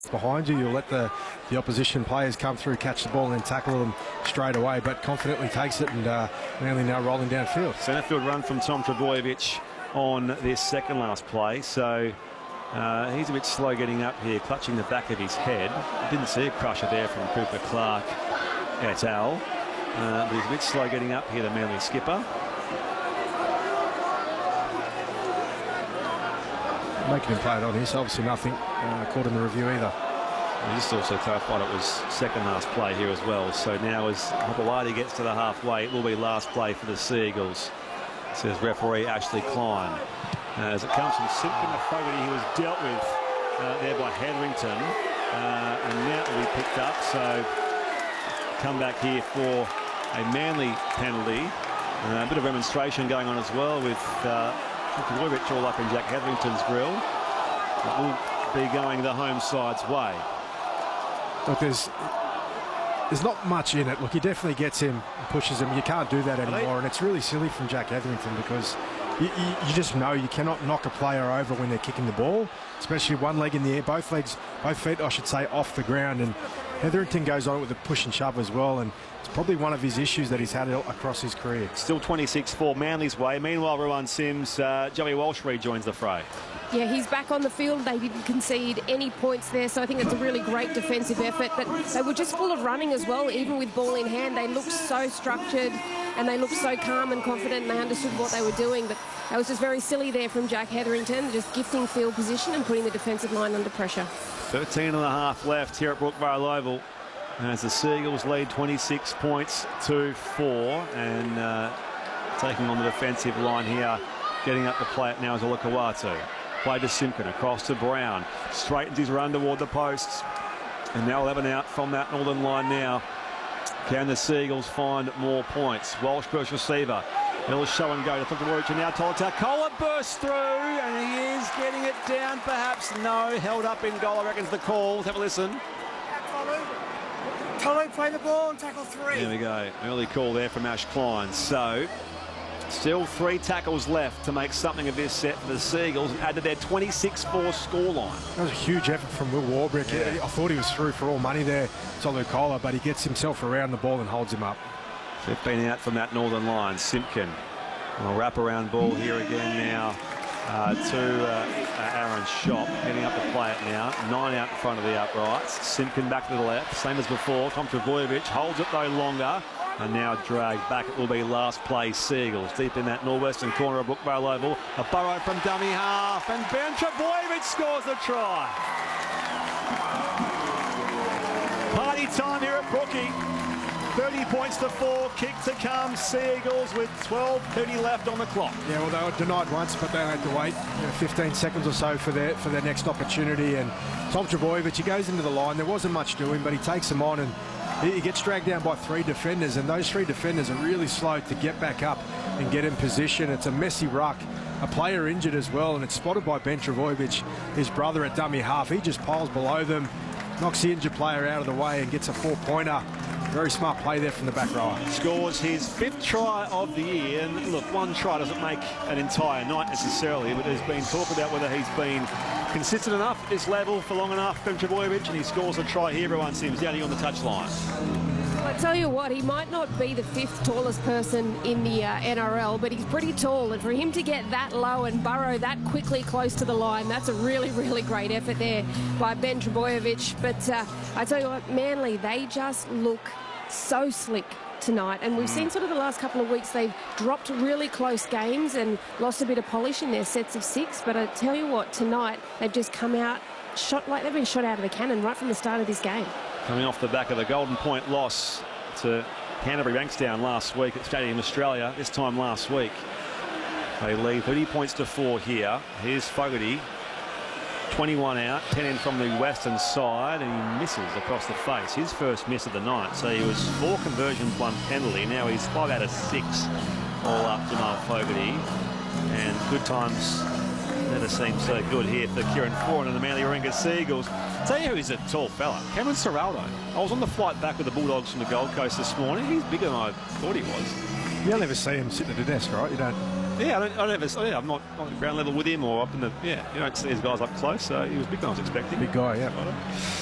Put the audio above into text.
behind you, you'll let the opposition players come through, catch the ball and then tackle them straight away, but confidently takes it, and Manly now rolling downfield. Centrefield run from Tom Trbojevic on this second last play, so he's a bit slow getting up here, clutching the back of his head. Didn't see a crusher there from Cooper Clark et al. But he's a bit slow getting up here, the Manly skipper. Making him play it on this, obviously nothing caught in the review either. He just also clarified it was second last play here as well. So now as Hopoate gets to the halfway, it will be last play for the Seagulls, says referee Ashley Klein. As it comes from Simpkin, the Fogarty, he was dealt with there by Hetherington, and now it will be picked up. So come back here for a Manly penalty. A bit of remonstration going on as well with Trbojevic all up in Jack Hetherington's grill. It will be going the home side's way. Look, there's not much in it. Look, he definitely gets him and pushes him. You can't do that anymore, and it's really silly from Jack Hetherington because you just know you cannot knock a player over when they're kicking the ball, especially one leg in the air, both feet, I should say, off the ground. And Hetherington goes on with a push and shove as well, and it's probably one of his issues that he's had across his career. Still 26-4 Manly's way. Meanwhile, Ruan Sims, Joey Walsh rejoins the fray. Yeah, he's back on the field. They didn't concede any points there, so I think it's a really great defensive effort. But they were just full of running as well, even with ball in hand. They looked so structured and they looked so calm and confident, and they understood what they were doing. But that was just very silly there from Jack Hetherington, just gifting field position and putting the defensive line under pressure. 13.5 left here at Brookvale Oval as the Seagulls lead 26 points to 4, and taking on the defensive line here, getting up the play now is Olakau'atu. Play to Simpkin, across to Brown, straightens his run toward the posts, and now 11 out from that northern line now. Can the Seagulls find more points? Walsh first receiver. He'll show and go to Trbojevic, and now Tolatakoa bursts through, and he is getting it down, perhaps. No, held up in goal, I reckon's the call. Let's have a listen. Tolu play the ball and tackle 3. There we go. Early call there from Ash Klein. So still 3 tackles left to make something of this set for the Seagulls and add to their 26-4 scoreline. That was a huge effort from Will Warbrick. Yeah. I thought he was through for all money there, Tolu Kola, but he gets himself around the ball and holds him up. 15 out from that northern line. Simpkin. A wrap-around ball here again now to Aaron Shop. Getting up to play it now. 9 out in front of the uprights. Simpkin back to the left, same as before. Tom Trbojevic holds it though longer. And now dragged back. It will be last play Seagulls. Deep in that northwestern corner of Brookvale Oval. A burrow from dummy half. And Ben Trbojevic scores the try. Party time here at Brookie. 30 points to 4. Kick to come. Seagulls with 12:30 left on the clock. Yeah, well, they were denied once, but they had to wait 15 seconds or so for their next opportunity. And Tom Trbojevic, he goes into the line. There wasn't much doing, but he takes them on, and he gets dragged down by 3 defenders, and those 3 defenders are really slow to get back up and get in position. It's a messy ruck. A player injured as well, and it's spotted by Ben Trbojevic, his brother at dummy half. He just piles below them, knocks the injured player out of the way and gets a 4-pointer. Very smart play there from the back row. Scores his 5th try of the year. And look, one try doesn't make an entire night necessarily, but there's been talk about whether he's been consistent enough at this level for long enough, Ben Trbojevic, and he scores a try here. Everyone seems down here on the touchline. I tell you what, he might not be the 5th tallest person in the NRL, but he's pretty tall, and for him to get that low and burrow that quickly close to the line, that's a really, really great effort there by Ben Trbojevic. But I tell you what, Manly, they just look so slick tonight, and we've seen sort of the last couple of weeks they've dropped really close games and lost a bit of polish in their sets of 6, but I tell you what, tonight they've just come out shot like they've been shot out of a cannon right from the start of this game. Coming off the back of the Golden Point loss to Canterbury Bankstown last week at Stadium Australia, this time last week. They lead 30 points to 4 here. Here's Fogarty, 21 out, 10 in from the western side, and he misses across the face. His first miss of the night. So he was 4 conversions, 1 penalty. Now he's 5 out of 6 all up, Jamal Fogarty. And good times never seem so good here for Kieran Foran and the Manly Warringah Seagulls. Tell you who's a tall fella, Cameron Ciraldo. I was on the flight back with the Bulldogs from the Gold Coast this morning. He's bigger than I thought he was. You'll never see him sitting at a desk, right? You don't. Yeah, I'm not on the ground level with him or up in the. Yeah, you don't see these guys up close, so he was big. I was expecting. Big guy, yeah.